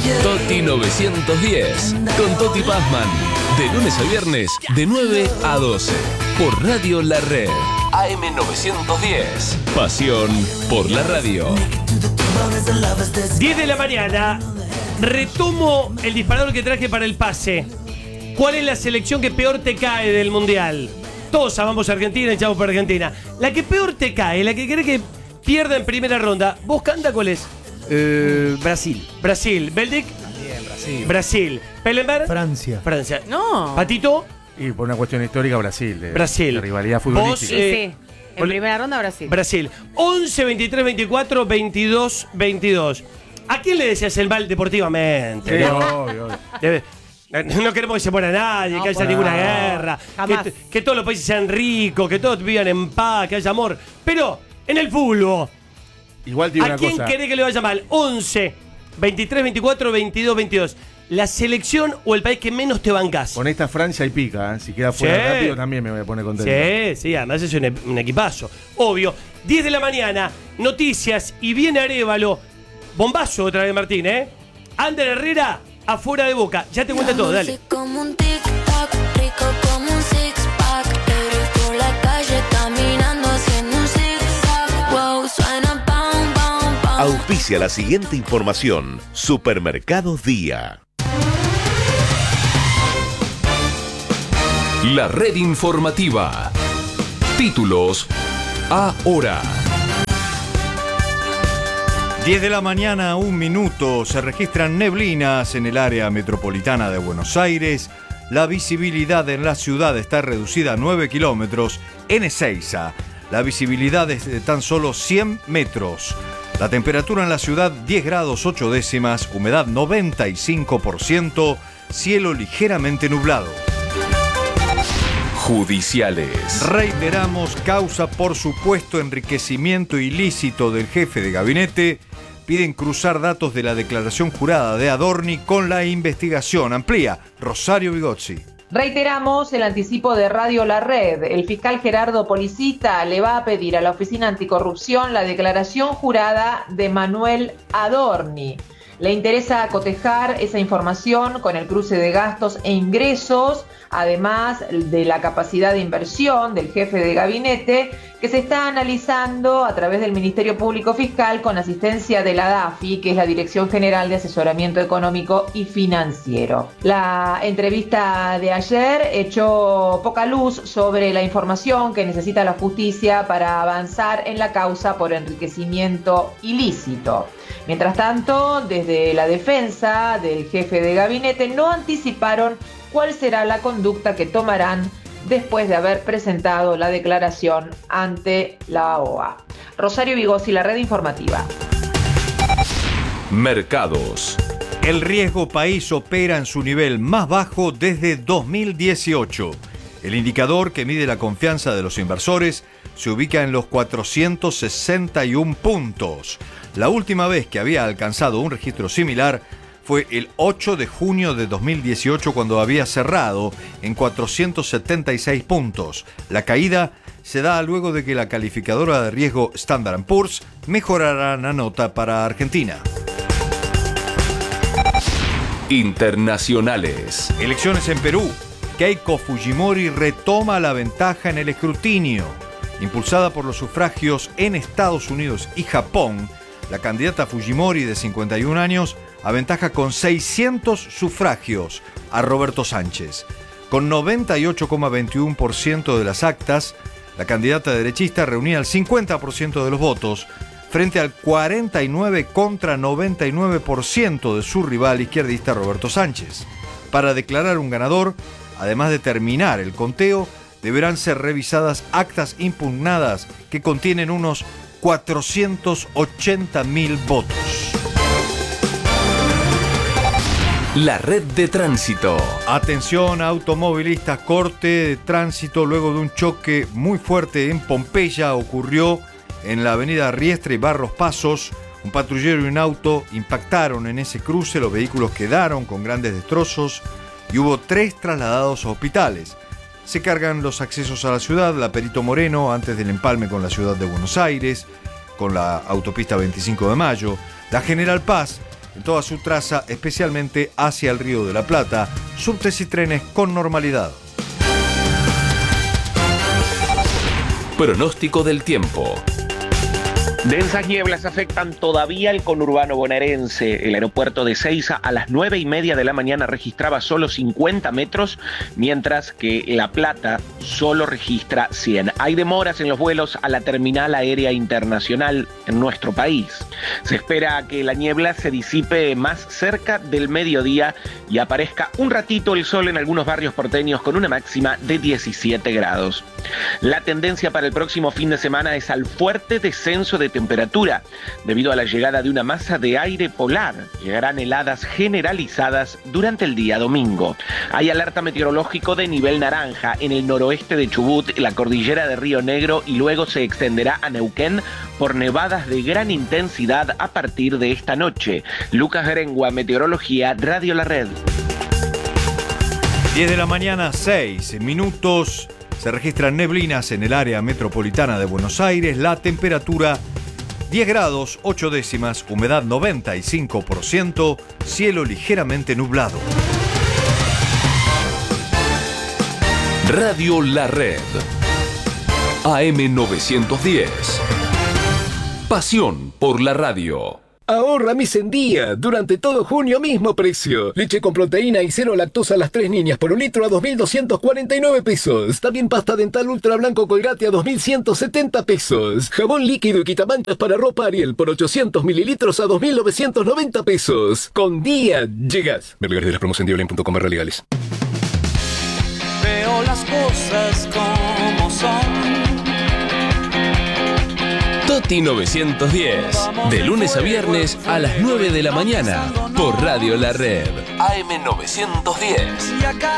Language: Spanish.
Toti 910 con Toti Pazman. De lunes a viernes, de 9 a 12. Por Radio La Red. AM 910. Pasión por la radio. 10 de la mañana. Retomo el disparador que traje para el pase. ¿Cuál es la selección que peor te cae del Mundial? Todos amamos a Argentina, echamos por Argentina. La que peor te cae, la que cree que pierda en primera ronda. ¿Vos, Canta, cuál es? Brasil. Brasil. ¿Beldic? También Brasil. Brasil. ¿Pellenberg? Francia. Francia. No. ¿Patito? Y por una cuestión histórica, Brasil. Brasil. De rivalidad Vos, futbolística. Sí. En primera ronda, Brasil. Brasil. 11, 23, 24, 22, 22. ¿A quién le decías el mal deportivamente? Sí, ¿No? obvio. No queremos que se muera nadie, No, que haya por ninguna favor. guerra, Jamás. que todos los países sean ricos, que todos vivan en paz, que haya amor. Pero en el fútbol, Igual tiene ¿a una quién cosa. querés que le vaya mal? 11, 23, 24, 22, 22. La selección o el país que menos te bancás. Con esta Francia y pica, ¿eh? Si queda fuera Sí. rápido también me voy a poner contento. Sí, además es un equipazo. Obvio. 10 de la mañana, noticias y viene Arévalo. Bombazo otra vez, Martín, ¿eh? Ander Herrera, afuera de Boca. Ya te cuenta todo, dale. Como un tic-tac, rico como un six-pack. Eres por la calle caminando haciendo un zig-zag. Wow, suena pam, pam, pam. Auspicia la siguiente información. Supermercados Día. La red informativa. Títulos ahora. 10 de la mañana, 1 minuto. Se registran neblinas en el área metropolitana de Buenos Aires. La visibilidad en la ciudad está reducida a 9 kilómetros. En Ezeiza, la visibilidad es de tan solo 100 metros. La temperatura en la ciudad 10 grados 8 décimas, humedad 95%, cielo ligeramente nublado. Judiciales. Reiteramos, causa por supuesto enriquecimiento ilícito del jefe de gabinete. Piden cruzar datos de la declaración jurada de Adorni con la investigación. Amplía Rosario Bigozzi. Reiteramos el anticipo de Radio La Red. El fiscal Gerardo Policita le va a pedir a la Oficina Anticorrupción la declaración jurada de Manuel Adorni. Le interesa cotejar esa información con el cruce de gastos e ingresos, además de la capacidad de inversión del jefe de gabinete, que se está analizando a través del Ministerio Público Fiscal con asistencia de la DAFI, que es la Dirección General de Asesoramiento Económico y Financiero. La entrevista de ayer echó poca luz sobre la información que necesita la justicia para avanzar en la causa por enriquecimiento ilícito. Mientras tanto, desde la defensa del jefe de gabinete no anticiparon cuál será la conducta que tomarán después de haber presentado la declaración ante la OA. Rosario Bigozzi, la red informativa. Mercados. El riesgo país opera en su nivel más bajo desde 2018. El indicador que mide la confianza de los inversores se ubica en los 461 puntos. La última vez que había alcanzado un registro similar fue el 8 de junio de 2018, cuando había cerrado en 476 puntos. La caída se da luego de que la calificadora de riesgo Standard & Poor's mejorara la nota para Argentina. Internacionales. Elecciones en Perú. Keiko Fujimori retoma la ventaja en el escrutinio. Impulsada por los sufragios en Estados Unidos y Japón, la candidata Fujimori, de 51 años, aventaja con 600 sufragios a Roberto Sánchez. Con 98,21% de las actas, la candidata derechista reunía el 50% de los votos, frente al 49 contra 99% de su rival izquierdista Roberto Sánchez. Para declarar un ganador, además de terminar el conteo, deberán ser revisadas actas impugnadas que contienen unos 480.000 votos. La red de tránsito. Atención, automovilistas, corte de tránsito luego de un choque muy fuerte en Pompeya. Ocurrió en la avenida Riestra y Barros Pasos. Un patrullero y un auto impactaron en ese cruce, los vehículos quedaron con grandes destrozos y hubo 3 trasladados a hospitales. Se cargan los accesos a la ciudad, la Perito Moreno, antes del empalme con la ciudad de Buenos Aires, con la autopista 25 de Mayo, la General Paz en toda su traza, especialmente hacia el Río de la Plata. Subtes y trenes con normalidad. Pronóstico del tiempo. Densas nieblas afectan todavía el conurbano bonaerense. El aeropuerto de Ezeiza a las 9:30 de la mañana registraba solo 50 metros, mientras que La Plata solo registra 100. Hay demoras en los vuelos a la terminal aérea internacional en nuestro país. Se espera que la niebla se disipe más cerca del mediodía y aparezca un ratito el sol en algunos barrios porteños con una máxima de 17 grados. La tendencia para el próximo fin de semana es al fuerte descenso de temperatura debido a la llegada de una masa de aire polar. Llegarán heladas generalizadas durante el día domingo. Hay alerta meteorológico de nivel naranja en el noroeste de Chubut, la cordillera de Río Negro, y luego se extenderá a Neuquén por nevadas de gran intensidad a partir de esta noche. Lucas Grengua, Meteorología, Radio La Red. 10 de la mañana, 6 minutos. Se registran neblinas en el área metropolitana de Buenos Aires. La temperatura 10 grados 8 décimas, humedad 95%, cielo ligeramente nublado. Radio La Red. AM 910. Pasión por la radio. Ahorra mis en día. Durante todo junio, mismo precio. Leche con proteína y cero lactosa a las 3 niñas por un litro a 2.249 pesos. También pasta dental ultra blanco Colgate a 2.170 pesos. Jabón líquido y quitamanchas para ropa Ariel por 800 mililitros a 2.990 pesos. Con día llegas. Ver lugares de las promos en diolane.com/legales. Veo las cosas como son. Toti 910, de lunes a viernes a las 9 de la mañana, por Radio La Red, AM 910.